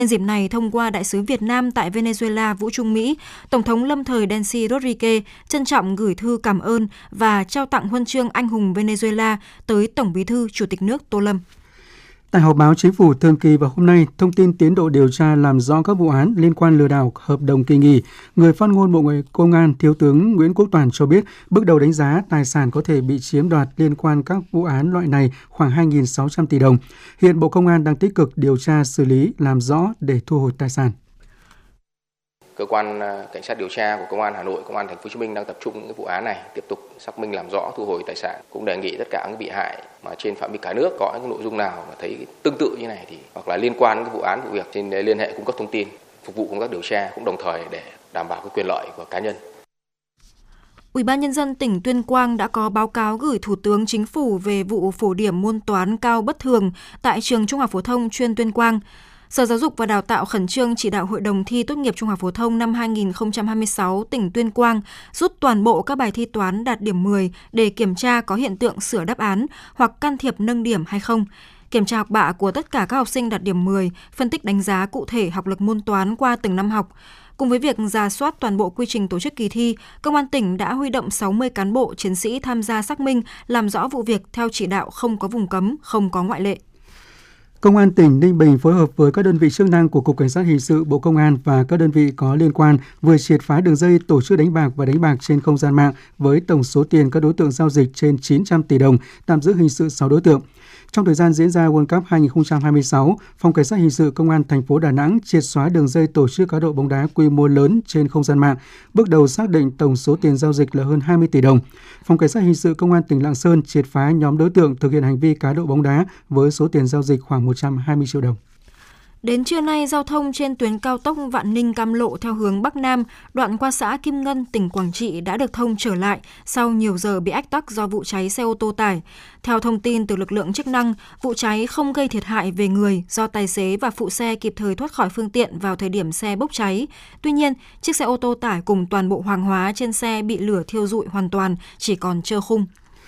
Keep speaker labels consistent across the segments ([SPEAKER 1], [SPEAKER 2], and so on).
[SPEAKER 1] Nhân dịp này, thông qua Đại sứ Việt Nam tại Venezuela Vũ Trung Mỹ, Tổng thống lâm thời Delcy Rodríguez trân trọng gửi thư cảm ơn và trao tặng huân chương Anh hùng Venezuela tới Tổng Bí thư Chủ tịch nước Tô Lâm.
[SPEAKER 2] Tại họp báo Chính phủ thường kỳ vào hôm nay, thông tin tiến độ điều tra làm rõ các vụ án liên quan lừa đảo hợp đồng kỳ nghỉ, người phát ngôn Bộ Công an Thiếu tướng Nguyễn Quốc Toản cho biết, bước đầu đánh giá tài sản có thể bị chiếm đoạt liên quan các vụ án loại này khoảng 2.600 tỷ đồng. Hiện Bộ Công an đang tích cực điều tra xử lý, làm rõ để thu hồi tài sản.
[SPEAKER 3] Cơ quan cảnh sát điều tra của Công an Hà Nội, Công an Thành phố Hồ Chí Minh đang tập trung những vụ án này, tiếp tục xác minh làm rõ, thu hồi tài sản. Cũng đề nghị tất cả các bị hại mà trên phạm vi cả nước có những nội dung nào mà thấy tương tự như này thì hoặc là liên quan đến vụ án vụ việc trên liên hệ cung cấp thông tin, phục vụ công tác điều tra, cũng đồng thời để đảm bảo cái quyền lợi của cá nhân.
[SPEAKER 1] Ủy ban Nhân dân tỉnh Tuyên Quang đã có báo cáo gửi Thủ tướng Chính phủ về vụ phổ điểm môn toán cao bất thường tại trường Trung học phổ thông chuyên Tuyên Quang. Sở Giáo dục và Đào tạo khẩn trương chỉ đạo Hội đồng thi tốt nghiệp trung học phổ thông năm 2026 tỉnh Tuyên Quang rút toàn bộ các bài thi toán đạt điểm 10 để kiểm tra có hiện tượng sửa đáp án hoặc can thiệp nâng điểm hay không. Kiểm tra học bạ của tất cả các học sinh đạt điểm 10, phân tích đánh giá cụ thể học lực môn toán qua từng năm học. Cùng với việc rà soát toàn bộ quy trình tổ chức kỳ thi, Công an tỉnh đã huy động 60 cán bộ chiến sĩ tham gia xác minh, làm rõ vụ việc theo chỉ đạo không có vùng cấm, không có ngoại lệ.
[SPEAKER 2] Công an tỉnh Ninh Bình phối hợp với các đơn vị chức năng của Cục Cảnh sát Hình sự Bộ Công an và các đơn vị có liên quan vừa triệt phá đường dây tổ chức đánh bạc và đánh bạc trên không gian mạng với tổng số tiền các đối tượng giao dịch trên 900 tỷ đồng, tạm giữ hình sự 6 đối tượng. Trong thời gian diễn ra World Cup 2026, Phòng Cảnh sát Hình sự Công an thành phố Đà Nẵng triệt xóa đường dây tổ chức cá độ bóng đá quy mô lớn trên không gian mạng, bước đầu xác định tổng số tiền giao dịch là hơn 20 tỷ đồng. Phòng Cảnh sát Hình sự Công an tỉnh Lạng Sơn triệt phá nhóm đối tượng thực hiện hành vi cá độ bóng đá với số tiền giao dịch khoảng 120 triệu đồng.
[SPEAKER 1] Đến trưa nay, giao thông trên tuyến cao tốc Vạn Ninh - Cam Lộ theo hướng Bắc Nam, đoạn qua xã Kim Ngân, tỉnh Quảng Trị đã được thông trở lại sau nhiều giờ bị ách tắc do vụ cháy xe ô tô tải. Theo thông tin từ lực lượng chức năng, vụ cháy không gây thiệt hại về người do tài xế và phụ xe kịp thời thoát khỏi phương tiện vào thời điểm xe bốc cháy. Tuy nhiên, chiếc xe ô tô tải cùng toàn bộ hàng hóa trên xe bị lửa thiêu rụi hoàn toàn, chỉ còn trơ khung.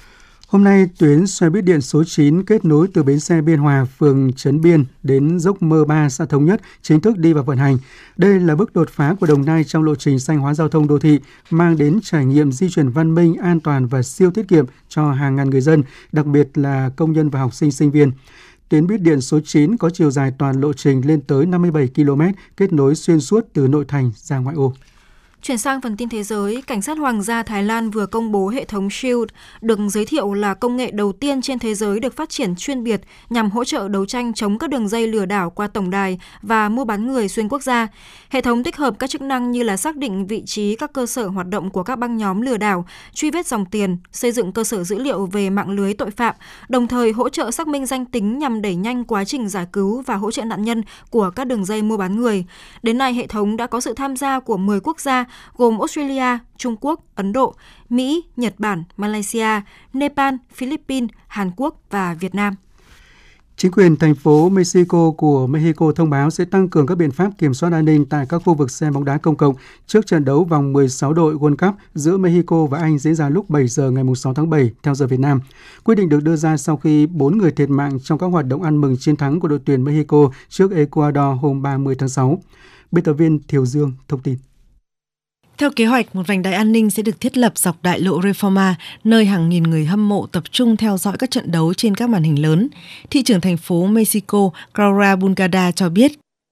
[SPEAKER 2] Hôm nay, tuyến xe buýt điện số 9 kết nối từ bến xe Biên Hòa, phường Trấn Biên đến dốc Mơ 3, xã Thống Nhất chính thức đi vào vận hành. Đây là bước đột phá của Đồng Nai trong lộ trình xanh hóa giao thông đô thị, mang đến trải nghiệm di chuyển văn minh, an toàn và siêu tiết kiệm cho hàng ngàn người dân, đặc biệt là công nhân và học sinh sinh viên. Tuyến buýt điện số 9 có chiều dài toàn lộ trình lên tới 57 km, kết nối xuyên suốt từ nội thành ra ngoại ô.
[SPEAKER 1] Chuyển sang phần tin thế giới, Cảnh sát Hoàng gia Thái Lan vừa công bố hệ thống SHIELD, được giới thiệu là công nghệ đầu tiên trên thế giới được phát triển chuyên biệt nhằm hỗ trợ đấu tranh chống các đường dây lừa đảo qua tổng đài và mua bán người xuyên quốc gia. Hệ thống tích hợp các chức năng như là xác định vị trí các cơ sở hoạt động của các băng nhóm lừa đảo, truy vết dòng tiền, xây dựng cơ sở dữ liệu về mạng lưới tội phạm, đồng thời hỗ trợ xác minh danh tính nhằm đẩy nhanh quá trình giải cứu và hỗ trợ nạn nhân của các đường dây mua bán người. Đến nay, hệ thống đã có sự tham gia của 10 quốc gia, gồm Australia, Trung Quốc, Ấn Độ, Mỹ, Nhật Bản, Malaysia, Nepal, Philippines, Hàn Quốc và Việt Nam.
[SPEAKER 2] Chính quyền thành phố Mexico của Mexico thông báo sẽ tăng cường các biện pháp kiểm soát an ninh tại các khu vực xem bóng đá công cộng trước trận đấu vòng 16 đội World Cup giữa Mexico và Anh diễn ra lúc 7 giờ ngày 6 tháng 7 theo giờ Việt Nam. Quyết định được đưa ra sau khi 4 người thiệt mạng trong các hoạt động ăn mừng chiến thắng của đội tuyển Mexico trước Ecuador hôm 30 tháng 6. Biên tập viên Thiều Dương thông tin.
[SPEAKER 4] Theo kế hoạch, một vành đai an ninh sẽ được thiết lập dọc đại lộ Reforma, nơi hàng nghìn người hâm mộ tập trung theo dõi các trận đấu trên các màn hình lớn. Thị trưởng thành phố Mexico, Claudia Bulgada cho biết,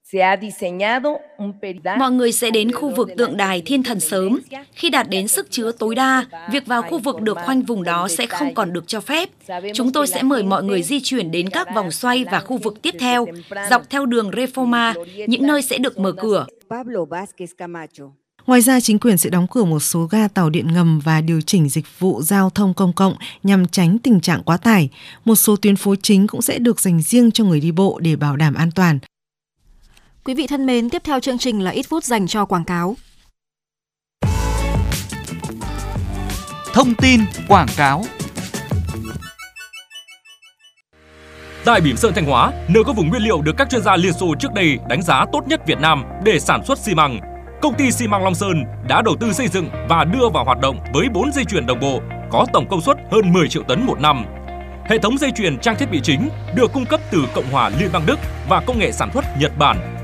[SPEAKER 5] mọi người sẽ đến khu vực tượng đài thiên thần sớm. Khi đạt đến sức chứa tối đa, việc vào khu vực được khoanh vùng đó sẽ không còn được cho phép. Chúng tôi sẽ mời mọi người di chuyển đến các vòng xoay và khu vực tiếp theo, dọc theo đường Reforma, những nơi sẽ được mở cửa.
[SPEAKER 4] Ngoài ra, chính quyền sẽ đóng cửa một số ga tàu điện ngầm và điều chỉnh dịch vụ giao thông công cộng nhằm tránh tình trạng quá tải. Một số tuyến phố chính cũng sẽ được dành riêng cho người đi bộ để bảo đảm an toàn.
[SPEAKER 1] Quý vị thân mến, tiếp theo chương trình là ít phút dành cho quảng cáo.
[SPEAKER 6] Thông tin quảng cáo.
[SPEAKER 7] Tại Bỉm Sơn Thanh Hóa, nơi có vùng nguyên liệu được các chuyên gia Liên Xô trước đây đánh giá tốt nhất Việt Nam để sản xuất xi măng, công ty xi măng Long Sơn đã đầu tư xây dựng và đưa vào hoạt động với 4 dây chuyền đồng bộ, có tổng công suất hơn 10 triệu tấn một năm. Hệ thống dây chuyền trang thiết bị chính được cung cấp từ Cộng hòa Liên bang Đức và công nghệ sản xuất Nhật Bản.